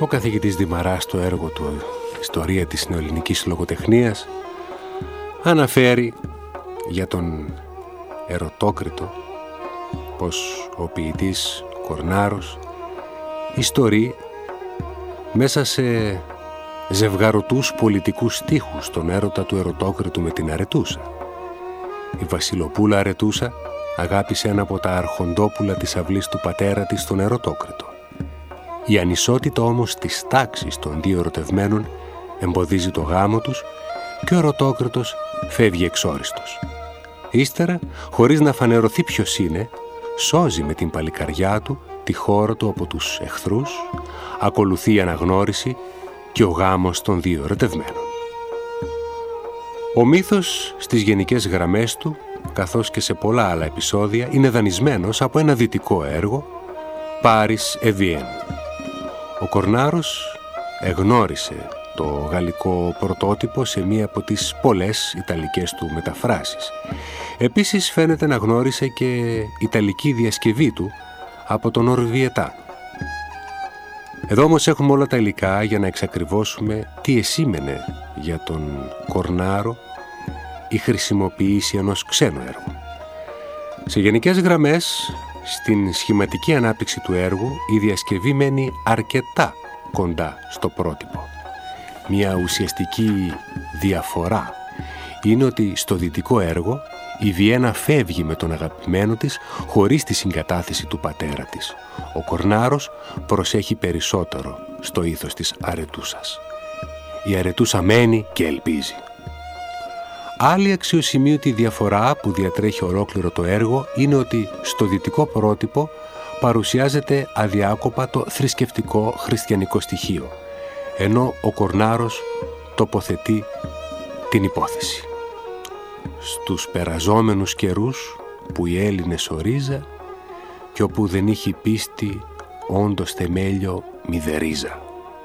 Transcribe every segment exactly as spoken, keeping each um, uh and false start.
Ο καθηγητής Δημαράς στο έργο του «Ιστορία της νεοελληνικής λογοτεχνίας» αναφέρει για τον Ερωτόκριτο πως ο ποιητής Κορνάρος ιστορεί μέσα σε ζευγαρωτούς πολιτικούς στίχους τον έρωτα του Ερωτόκριτου με την Αρετούσα. Η Βασιλοπούλα Αρετούσα αγάπησε ένα από τα αρχοντόπουλα της αυλής του πατέρα της, τον Ερωτόκριτο. Η ανισότητα όμως της τάξης των δύο ερωτευμένων εμποδίζει το γάμο τους και ο Ερωτόκριτος φεύγει εξόριστος. Ύστερα, χωρίς να φανερωθεί ποιος είναι, σώζει με την παλικαριά του τη χώρα του από τους εχθρούς, ακολουθεί η αναγνώριση και ο γάμος των δύο ερωτευμένων. Ο μύθος στις γενικές γραμμές του, καθώς και σε πολλά άλλα επεισόδια, είναι δανεισμένος από ένα δυτικό έργο, Πάρις Εβιέν. Ο Κορνάρος εγνώρισε το γαλλικό πρωτότυπο σε μία από τις πολλές ιταλικές του μεταφράσεις. Επίσης φαίνεται να γνώρισε και ιταλική διασκευή του από τον Ορβιετά. Εδώ όμως έχουμε όλα τα υλικά για να εξακριβώσουμε τι εσήμενε για τον Κορνάρο η χρησιμοποίηση ενός ξένου έργου. Σε γενικές γραμμές, στην σχηματική ανάπτυξη του έργου, η διασκευή μένει αρκετά κοντά στο πρότυπο. Μια ουσιαστική διαφορά είναι ότι στο δυτικό έργο η Βιέννα φεύγει με τον αγαπημένο της χωρίς τη συγκατάθεση του πατέρα της. Ο Κορνάρος προσέχει περισσότερο στο ήθος της Αρετούσας. Η Αρετούσα μένει και ελπίζει. Άλλη αξιοσημείωτη διαφορά που διατρέχει ολόκληρο το έργο είναι ότι στο δυτικό πρότυπο παρουσιάζεται αδιάκοπα το θρησκευτικό χριστιανικό στοιχείο, ενώ ο Κορνάρος τοποθετεί την υπόθεση. Στους περαζόμενους καιρούς που οι Έλληνες ορίζα και όπου δεν είχε πίστη όντως θεμέλιο μηδερίζα.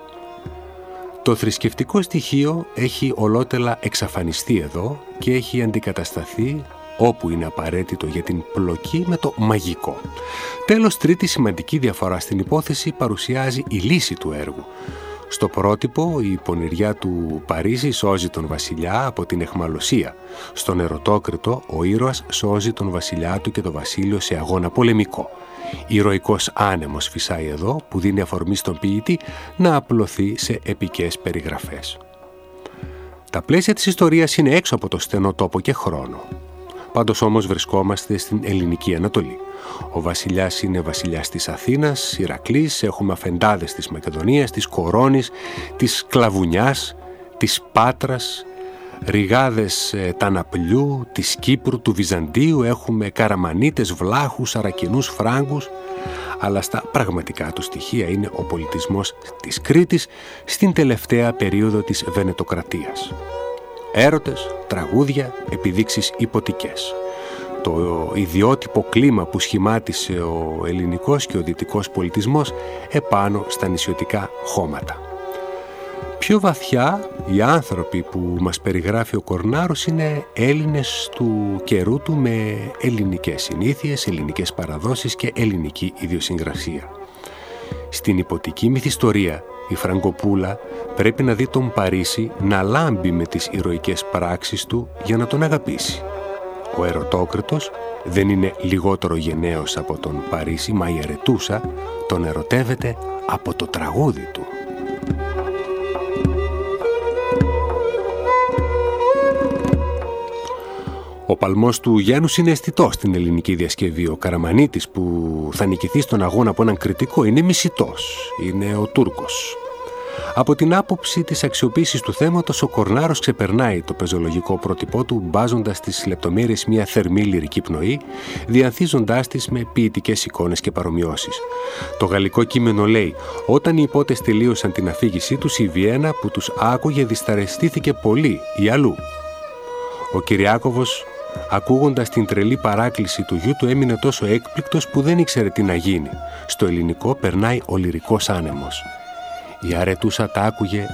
Το θρησκευτικό στοιχείο έχει ολότελα εξαφανιστεί εδώ και έχει αντικατασταθεί όπου είναι απαραίτητο για την πλοκή με το μαγικό. Τέλος, τρίτη σημαντική διαφορά στην υπόθεση παρουσιάζει η λύση του έργου. Στο πρότυπο, η πονηριά του Παρίσι σώζει τον βασιλιά από την αιχμαλωσία. Στον Ερωτόκριτο, ο ήρωας σώζει τον βασιλιά του και το βασίλειο σε αγώνα πολεμικό. Ηρωικός άνεμος φυσάει εδώ, που δίνει αφορμή στον ποιητή να απλωθεί σε επικές περιγραφές. Τα πλαίσια της ιστορίας είναι έξω από το στενό τόπο και χρόνο. Πάντως όμως βρισκόμαστε στην ελληνική Ανατολή. Ο βασιλιάς είναι βασιλιάς της Αθήνας, Ηρακλής, έχουμε αφεντάδες της Μακεδονίας, της Κορώνης, της Κλαβουνιάς, της Πάτρας, ρηγάδες ε, Ταναπλιού, της Κύπρου, του Βυζαντίου, έχουμε Καραμανίτες, Βλάχους, Αρακινούς, Φράγκους, αλλά στα πραγματικά του στοιχεία είναι ο πολιτισμός της Κρήτης στην τελευταία περίοδο της Βενετοκρατίας. Έρωτες, τραγούδια, επιδείξεις υποτικές. Το ιδιότυπο κλίμα που σχημάτισε ο ελληνικός και ο δυτικός πολιτισμός επάνω στα νησιωτικά χώματα. Πιο βαθιά, οι άνθρωποι που μας περιγράφει ο Κορνάρος είναι Έλληνες του καιρού του με ελληνικές συνήθειες, ελληνικές παραδόσεις και ελληνική ιδιοσυγκρασία. Στην υποτική μυθιστορία, η Φραγκοπούλα πρέπει να δει τον Παρίσι να λάμπει με τις ηρωικές πράξεις του για να τον αγαπήσει. Ο Ερωτόκριτος δεν είναι λιγότερο γενναίος από τον Παρίσι, μα η Αρετούσα τον ερωτεύεται από το τραγούδι του. Ο παλμός του γένους είναι αισθητός στην ελληνική διασκευή. Ο Καραμανίτης που θα νικηθεί στον αγώνα από έναν κριτικό είναι μισητός, είναι ο Τούρκος. Από την άποψη της αξιοποίησης του θέματος, ο Κορνάρος ξεπερνάει το πεζολογικό πρότυπό του, μπάζοντας στις λεπτομέρειες μια θερμή λυρική πνοή, διανθίζοντάς τις με ποιητικές εικόνες και παρομοιώσεις. Το γαλλικό κείμενο λέει: «Όταν οι υπότες τελείωσαν την αφήγησή τους, η Βιέννα που τους άκουγε δυσαρεστήθηκε πολύ ή αλλού». Ο Κυριάκωβος, ακούγοντας την τρελή παράκληση του γιου του, έμεινε τόσο έκπληκτος που δεν ήξερε τι να γίνει. Στο ελληνικό περνάει ο λυρικός άνεμος. Η Αρετούσα τα άκουγε